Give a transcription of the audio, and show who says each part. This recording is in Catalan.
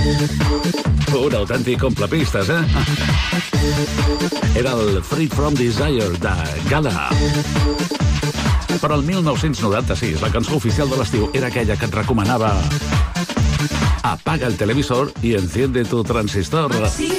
Speaker 1: Un autèntic complepistes, eh? Era el Free From Desire de Gala. Però el 1996, la cançó oficial de l'estiu era aquella que et recomanava: apaga el televisor y enciende tu transistor.